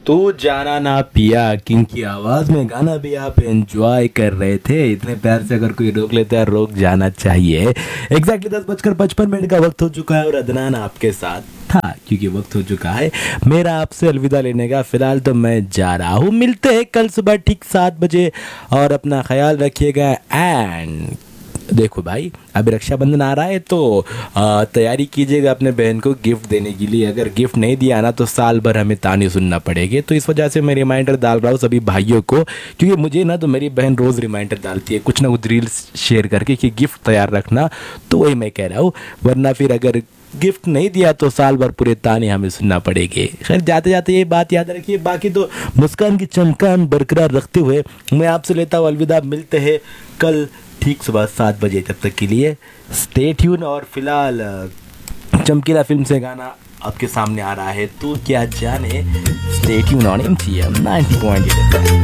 तू जाना ना पिया किंग आवाज़ में गाना भी आप एंजॉय कर रहे थे। इतने प्यार से अगर कोई रोक लेता है रोक जाना चाहिए। एग्जैक्टली 10:55 का वक्त हो चुका है और अदनान आपके साथ था क्योंकि वक्त हो चुका है मेरा आपसे अलविदा लेने का। फिलहाल तो मैं जा रहा हूँ। मिलते हैं कल सुबह ठीक 7 बजे और अपना ख्याल रखिएगा। एंड देखो भाई अभी रक्षाबंधन आ रहा है तो तैयारी कीजिएगा अपने बहन को गिफ्ट देने के लिए। अगर गिफ्ट नहीं दिया ना तो साल भर हमें ताने सुनना पड़ेगी। तो इस वजह से मैं रिमाइंडर डाल रहा हूँ सभी भाइयों को, क्योंकि मुझे ना तो मेरी बहन रोज़ रिमाइंडर डालती है कुछ ना कुछ रील्स शेयर करके कि गिफ्ट तैयार रखना। तो वही मैं कह रहा हूँ, वरना फिर अगर गिफ्ट नहीं दिया तो साल भर पूरे ताने हमें सुनना पड़ेगी। खैर जाते जाते ये बात याद रखिए। बाकी तो मुस्कान की चमकान बरकरार रखते हुए मैं आपसे लेता हूँ अलविदा। मिलते हैं कल ठीक सुबह 7 बजे। तब तक के लिए स्टे ट्यून। और फिलहाल चमकीला फिल्म से गाना आपके सामने आ रहा है तो क्या जाने। Stay tune on MCM 90.8।